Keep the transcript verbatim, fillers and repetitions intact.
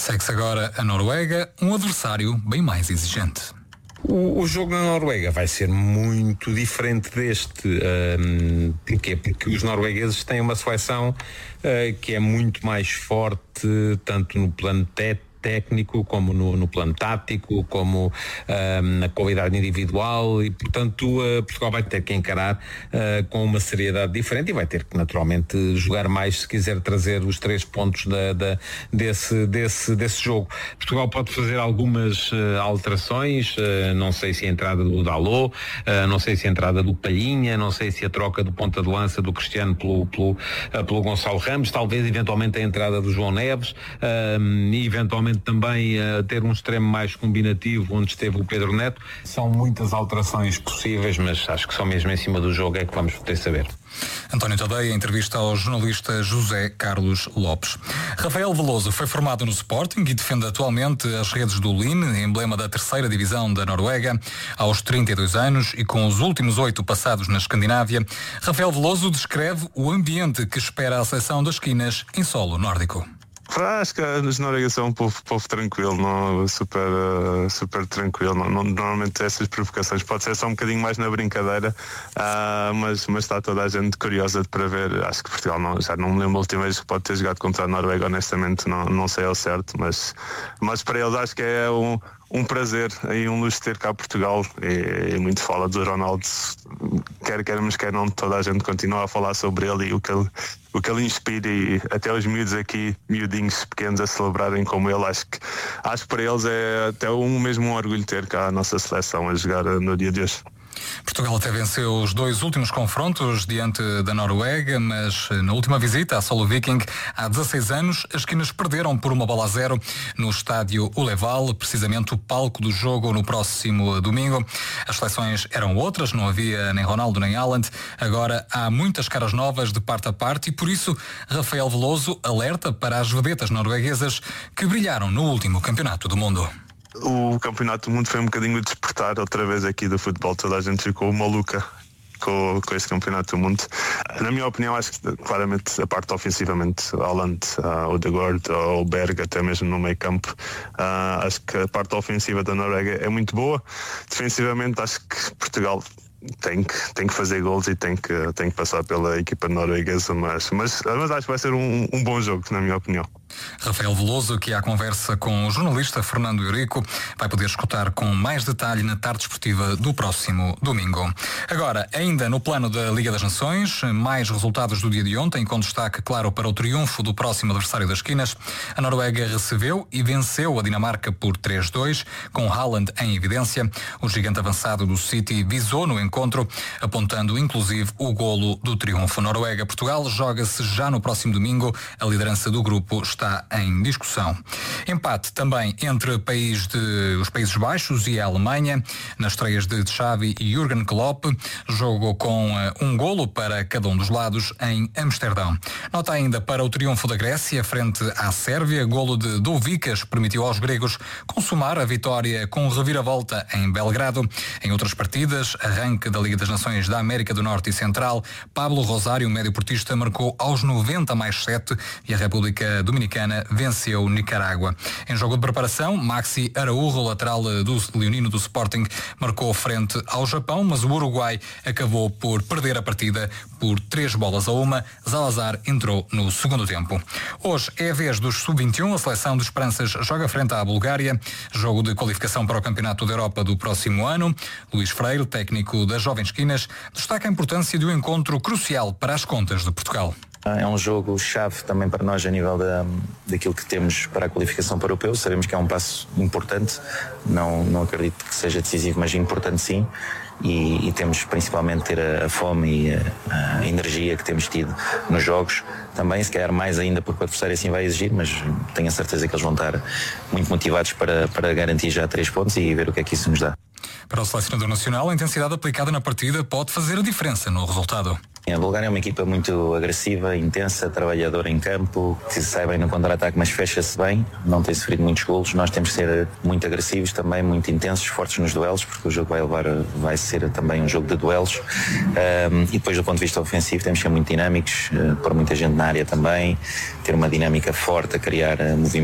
Segue-se agora a Noruega, um adversário bem mais exigente. O, o jogo na Noruega vai ser muito diferente deste. Um, porquê? Porque os noruegueses têm uma seleção uh, que é muito mais forte, tanto no plano técnico, técnico, como no, no plano tático, como uh, na qualidade individual, e portanto uh, Portugal vai ter que encarar uh, com uma seriedade diferente e vai ter que naturalmente jogar mais se quiser trazer os três pontos da, da, desse, desse, desse jogo. Portugal pode fazer algumas uh, alterações, uh, não sei se a entrada do Dalot, uh, não sei se a entrada do Palhinha, não sei se a troca do ponta de lança do Cristiano pelo, pelo, uh, pelo Gonçalo Ramos, talvez eventualmente a entrada do João Neves, uh, e eventualmente também uh, ter um extremo mais combinativo onde esteve o Pedro Neto. São muitas alterações possíveis, mas acho que só mesmo em cima do jogo é que vamos poder saber. António Tadeia, entrevista ao jornalista José Carlos Lopes. Rafael Veloso foi formado no Sporting e defende atualmente as redes do Lyn, emblema da terceira divisão da Noruega, aos trinta e dois anos e com os últimos oito passados na Escandinávia. Rafael Veloso descreve o ambiente que espera a seleção das esquinas em solo nórdico. Acho que os noruegueses são um povo, povo tranquilo, não, super, uh, super tranquilo. Não, não, normalmente essas provocações pode ser só um bocadinho mais na brincadeira, uh, mas, mas está toda a gente curiosa para ver. Acho que Portugal, não, já não me lembro a última vez que pode ter jogado contra a Noruega, honestamente não, não sei ao certo, mas, mas para eles acho que é um, um prazer e um luxo ter cá Portugal, e, e muito fala do Ronaldo, quer queremos, quer não, toda a gente continua a falar sobre ele e o que ele, o que ele inspira, e até os miúdos aqui, miudinhos pequenos a celebrarem como ele. Acho que, acho que para eles é até um mesmo um orgulho ter cá a nossa seleção a jogar no dia de hoje. Portugal até venceu os dois últimos confrontos diante da Noruega, mas na última visita à Solo Viking, há dezasseis anos, as esquinas perderam por uma bola a zero no estádio Uleval, precisamente o palco do jogo no próximo domingo. As seleções eram outras, não havia nem Ronaldo nem Haaland. Agora há muitas caras novas de parte a parte e por isso Rafael Veloso alerta para as vedetas norueguesas que brilharam no último campeonato do mundo. O campeonato do mundo foi um bocadinho de despertar outra vez aqui do futebol. Toda a gente ficou maluca com, com esse campeonato do mundo. Na minha opinião, acho que claramente a parte ofensivamente, Haaland, uh, Odegaard, o Berg, até mesmo no meio campo, uh, acho que a parte ofensiva da Noruega é muito boa. Defensivamente, acho que Portugal tem que, tem que fazer gols e tem que, tem que passar pela equipa norueguesa, mas, mas, mas acho que vai ser um, um bom jogo, na minha opinião. Rafael Veloso, que à conversa com o jornalista Fernando Eurico, vai poder escutar com mais detalhe na tarde esportiva do próximo domingo. Agora, ainda no plano da Liga das Nações, mais resultados do dia de ontem, com destaque, claro, para o triunfo do próximo adversário das esquinas. A Noruega recebeu e venceu a Dinamarca por três a dois, com Haaland em evidência. O gigante avançado do City visou no encontro, apontando inclusive o golo do triunfo. Noruega-Portugal joga-se já no próximo domingo. A liderança do grupo está em discussão. Empate também entre país de, os Países Baixos e a Alemanha, nas estreias de Xavi e Jürgen Klopp, jogo com uh, um golo para cada um dos lados em Amsterdão. Nota ainda para o triunfo da Grécia frente à Sérvia, golo de Douvikas permitiu aos gregos consumar a vitória com reviravolta em Belgrado. Em outras partidas, arranque da Liga das Nações da América do Norte e Central, Pablo Rosário, médio portista, marcou aos noventa mais sete e a República Dominicana venceu Nicarágua. Em jogo de preparação, Maxi Araújo, lateral do leonino do Sporting, marcou frente ao Japão, mas o Uruguai acabou por perder a partida por três bolas a uma. Salazar entrou no segundo tempo. Hoje é a vez dos sub vinte e um, a seleção de Esperanças joga frente à Bulgária, jogo de qualificação para o Campeonato da Europa do próximo ano. Luís Freire, técnico das Jovens Esquinas, destaca a importância de um encontro crucial para as contas de Portugal. É um jogo chave também para nós a nível da, daquilo que temos para a qualificação para o europeu. Sabemos que é um passo importante, não, não acredito que seja decisivo, mas importante sim. E, e temos principalmente ter a, a fome e a, a energia que temos tido nos jogos. Também, se calhar mais ainda porque o adversário assim vai exigir, mas tenho a certeza que eles vão estar muito motivados para, para garantir já três pontos e ver o que é que isso nos dá. Para o selecionador nacional, a intensidade aplicada na partida pode fazer a diferença no resultado. A Bulgária é uma equipa muito agressiva, intensa, trabalhadora em campo, que sai bem no contra-ataque, mas fecha-se bem, não tem sofrido muitos golos. Nós temos que ser muito agressivos também, muito intensos, fortes nos duelos, porque o jogo vai levar, vai ser também um jogo de duelos. Um, e depois, do ponto de vista ofensivo, temos que ser muito dinâmicos, uh, pôr muita gente na área também, ter uma dinâmica forte, a criar uh, movimentos.